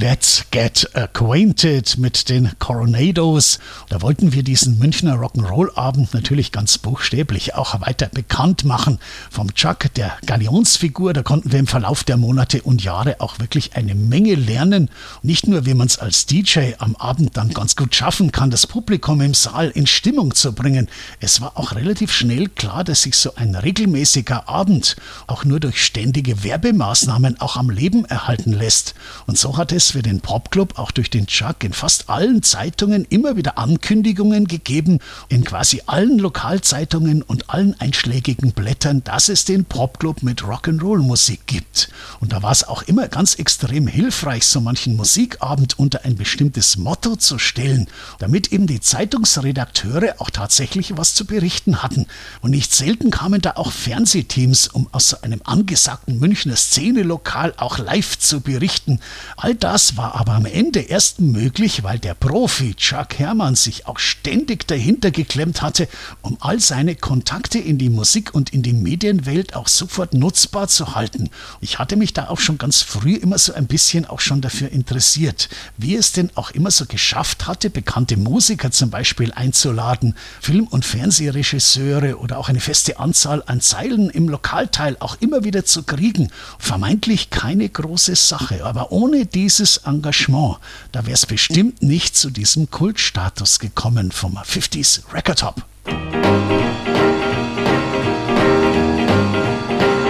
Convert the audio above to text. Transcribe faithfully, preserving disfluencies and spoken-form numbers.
Let's Get Acquainted mit den Coronados. Da wollten wir diesen Münchner Rock'n'Roll-Abend natürlich ganz buchstäblich auch weiter bekannt machen. Vom Chuck, der Galionsfigur, da konnten wir im Verlauf der Monate und Jahre auch wirklich eine Menge lernen. Nicht nur, wie man es als D J am Abend dann ganz gut schaffen kann, das Publikum im Saal in Stimmung zu bringen. Es war auch relativ schnell klar, dass sich so ein regelmäßiger Abend auch nur durch ständige Werbemaßnahmen auch am Leben erhalten lässt. Und so hat es für den Popclub auch durch den Chuck in fast allen Zeitungen immer wieder Ankündigungen gegeben, in quasi allen Lokalzeitungen und allen einschlägigen Blättern, dass es den Popclub mit Rock'n'Roll-Musik gibt. Und da war es auch immer ganz extrem hilfreich, so manchen Musikabend unter ein bestimmtes Motto zu stellen, damit eben die Zeitungsredakteure auch tatsächlich was zu berichten hatten. Und nicht selten kamen da auch Fernsehteams, um aus so einem angesagten Münchner Szenelokal auch live zu berichten. All das war aber am Ende erst möglich, weil der Profi Chuck Hermann sich auch ständig dahinter geklemmt hatte, um all seine Kontakte in die Musik- und in die Medienwelt auch sofort nutzbar zu halten. Ich hatte mich da auch schon ganz früh immer so ein bisschen auch schon dafür interessiert, wie es denn auch immer so geschafft hatte, bekannte Musiker zum Beispiel einzuladen, Film- und Fernsehregisseure oder auch eine feste Anzahl an Zeilen im Lokalteil auch immer wieder zu kriegen. Vermeintlich keine große Sache, aber ohne dieses Engagement, da wäre es bestimmt nicht zu diesem Kultstatus gekommen vom fünfziger Record Top.